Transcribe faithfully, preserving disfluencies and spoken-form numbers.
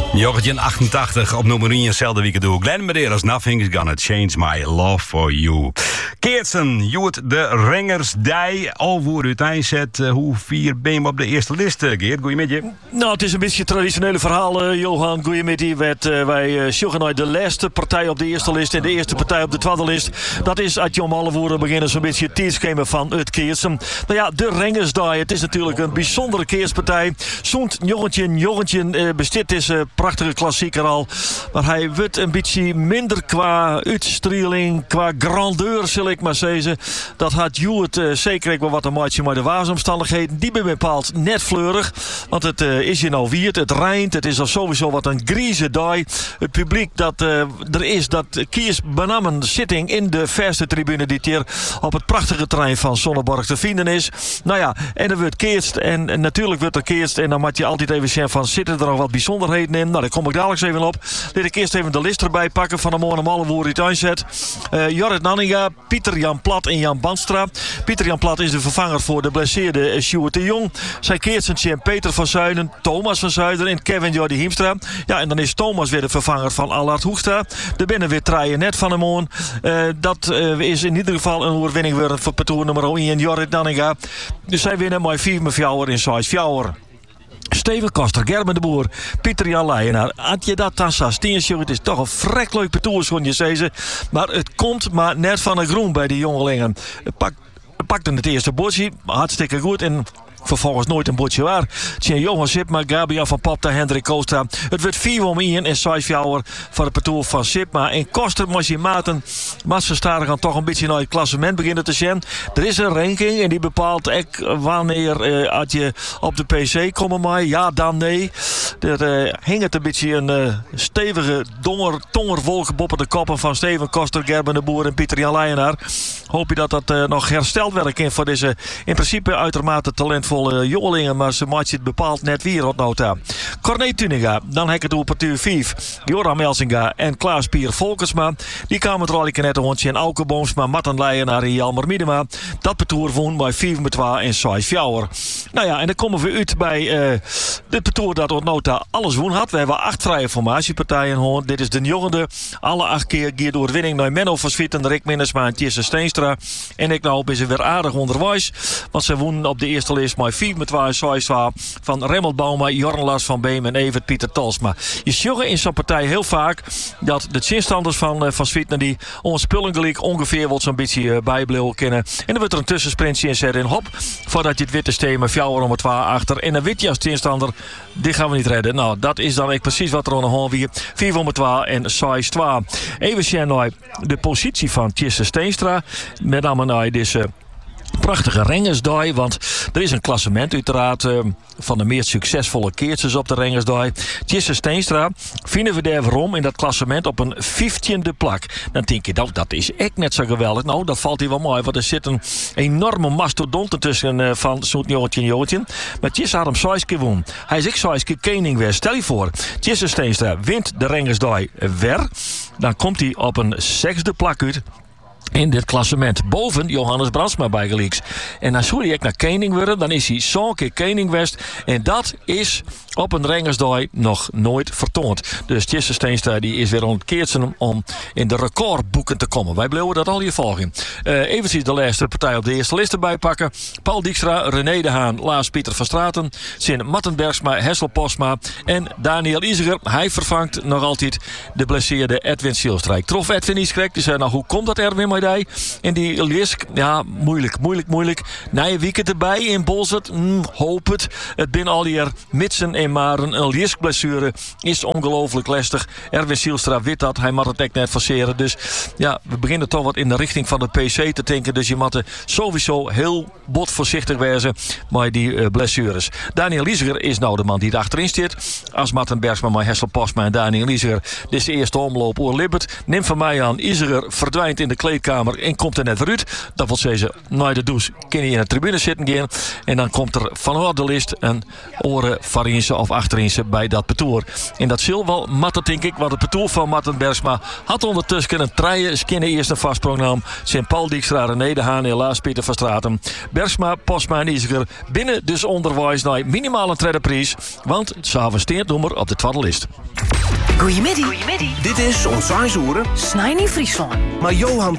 negentien achtentachtig op nummer één hetzelfde week doe. Glenn Medeiros, Nothing is Gonna Change My Love For You. Keertsen, Joet de Rengersdij, alvoer uiteindelijk uh, hoe vier ben je op de eerste list, uh, Geert? Goeie met je? Nou, het is een beetje het traditionele verhaal, uh, Johan. Goeie met die werd uh, wij uh, sjoggen naar de laatste partij op de eerste list en de eerste partij op de tweede list. Dat is uit Jon Mallevoer beginnen zo'n beetje het tijdschema van het Keertsen. Nou ja, de Rengersdij, het is natuurlijk een bijzondere keerspartij. Zo'n jongetje, jongetje uh, bestit is een uh, prachtige klassieker al. Maar hij wordt een beetje minder qua uitstraling, qua grandeur, zal ik maar zeggen. Dat had Juwet uh, zeker ook wel wat een maatje met de waarsomstandigheden. Die ben bepaald net fleurig. Want het uh, is hier nou wierd, het rijnt, het is al sowieso wat een grieze dag. Het publiek dat uh, er is, dat kies benammen zitting in de verste tribune die hier op het prachtige terrein van Sonneborg te vinden is. Nou ja, en er wordt keerst en, en natuurlijk wordt er keerst en dan moet je altijd even zien van zitten er nog wat bijzonderheden in. Nou, daar kom ik dadelijk even op. Laat ik eerst even de list erbij pakken van de mooie Mallevoer die thuis zet. Uh, Jorrit Nanninga, Pieter Jan Plat en Jan Bandstra. Pieter Jan Plat is de vervanger voor de blesseerde Sjoerd de Jong. Zij keertsen en Peter van Zuiden, Thomas van Zuiden en Kevin Jordi Hiemstra. Ja, en dan is Thomas weer de vervanger van Allard Hoekstra. Er binnen weer draaien net van hem aan. Uh, dat uh, is in ieder geval een overwinning weer voor parcours nummer één, Jorrit Nanninga. Dus zij winnen met vier met Fjouwer in zes Fjouwer. Steven Koster, Gerben de Boer, Pieter Jan Leijenaar. Had je dat tassa steensje, het is toch een vrek leuk parcours, kon je zeggen. Maar het komt maar net van de groen bij die jongelingen. Pak, pakte het eerste bordje, hartstikke goed. En vervolgens nooit een bordje waar. Tjen Johan Sipma, Gabriel van Popta, Hendrik Koostra. Het wordt vier om één en zes Fjouwer voor het parcours van Sipma. En Koster, Mosje Maarten, Massenstarig gaan toch een beetje naar het klassement beginnen te zien. Er is een ranking en die bepaalt ek wanneer uh, had je op de P C komen maar ja, dan nee. Er uh, hing het een beetje een uh, stevige donger, tongervolgebopperde koppen van Steven Koster, Gerben de Boer en Pieter Jan Leijenaar. Hoop je dat dat uh, nog hersteld werk in voor deze in principe uitermate talentvolle jongelingen, maar ze maakt het bepaald net weer wat nota. Corné Tuninga, dan heb ik het op partuur vijf. Joram Melsinga en Klaas Pier Volkersma. Die kwamen het rollieke net rondje en Auke Boomsma, Matten Leijenaar en Jalmar Miedema. Dat partuur won bij vier met twee en zes Fjouwer. Nou ja, en dan komen we uit bij uh, dit partuur dat op nota alles woen had. We hebben acht vrije formatiepartijen gehoord. Dit is de jongende. Alle acht keer keer door winning naar Menno van Swieten, Rick Minnesma en Tjesse Steenstra. En ik nou ben ze weer aardig onderwijs. Want ze wonnen op de eerste list maar vier met twee, zes van Remmel Bauma, Jorn Lars van Beem en Evert Pieter Talsma. Je sjoggen in zo'n partij heel vaak dat de zinstanders van, uh, van Swieten die ons spullen gelijk ongeveer wat zo'n beetje uh, bijbleven kennen. En dan wordt er een tussensprintje in zetten en hop, voordat je het witte steen met Fjouwer om het twee achter. En een witje als zinstander, die gaan we niet redden. Nou, dat is dan ook precies wat er aan de hand weer. vier om het twee en zes twee. Even zien naar de positie van Tjesse Steenstra. Met name naar deze prachtige Rengersdij, want er is een klassement uiteraard uh, van de meest succesvolle keertjes op de Rengersdij. Tjesse Steenstra vinden we daar waarom in dat klassement op een vijftiende plak. Dan denk je, dat, dat is echt net zo geweldig. Nou, dat valt hier wel mooi, want er zit een enorme mastodont tussen uh, van zo'n jongetje en jongetje. Maar Tjesse had hem zes keer won. Hij is ook zes keer koning weer. Stel je voor, Tjesse Steenstra wint de Rengersdij weer. Dan komt hij op een zesde plak uit in dit klassement. Boven Johannes Brandsma bij gelijks. En als hij naar koning worden, dan is hij zo'n keer koning West. En dat is op een Rengersdij nog nooit vertoond. Dus Tjesse Steenstra die is weer aan het keertsen om in de recordboeken te komen. Wij blijven dat al hier volgen. Uh, even de laatste partij op de eerste list erbij pakken. Paul Dijkstra, René de Haan, Laas Pieter van Straten, Sint Mattenbergsma, Hessel Posma en Daniel Iziger. Hij vervangt nog altijd de blesseerde Edwin Sielstrijk. Trof Edwin iets correct. Die zei, nou hoe komt dat Erwin maar die? En die Liesk, ja, moeilijk, moeilijk, moeilijk. Na een weekend erbij in Bolzert, mm, hoop het. Het bin al hier mitsen en maar een Liesk blessure is ongelooflijk lastig. Erwin Sielstra weet dat, hij mag het echt net forceren. Dus ja, we beginnen toch wat in de richting van de P C te denken. Dus je moet sowieso heel bot voorzichtig wezen met die uh, blessures. Daniel Iziger is nou de man die achterin zit. Als Martin Bergsma, maar Hessel Posma en Daniel Iziger. Dit is de eerste omloop oer Libbert. Neem van mij aan, Iziger verdwijnt in de kleedkamer kleedkamer en komt er net weer uit. Dat wil zeggen, na de douche kun je in de tribune zitten gaan. En dan komt er vanuit de list een oren voorinse of achterinse bij dat parcours. En dat zal wel matten, denk ik, want het parcours van Marten Bergsma had ondertussen een treien skinnen eerst een vastsprong nam. Sint-Paul Dijkstra, René de Haan, helaas Pieter van Straten. Bergsma, Postma en Isiger binnen dus onderwijs naar minimaal een tweede prijs. Want ze hebben steentnummer op de tweede list. Goedemiddag. Goedemiddag. Dit is ons Seizoeren, Snij in Friesland. maar Johan